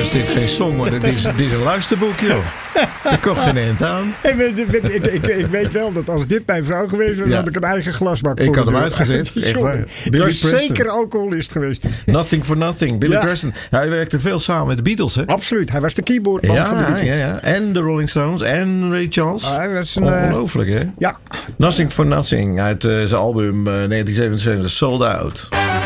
is dit geen song, maar dit is een luisterboek, joh. Ik kom geen eind aan. Ik weet wel dat als dit mijn vrouw geweest was, had ik een eigen glasbak voor. Ik had hem uitgezet. Echt waar. Billy was zeker alcoholist geweest. Nothing for Nothing. Billy Preston. Hij werkte veel samen met de Beatles, hè? Absoluut. Hij was de keyboardman van de Beatles. Ja. En de Rolling Stones en Ray Charles. Hij was ongelooflijk, hè? Ja. Nothing for Nothing uit zijn album 1977 Sold Out.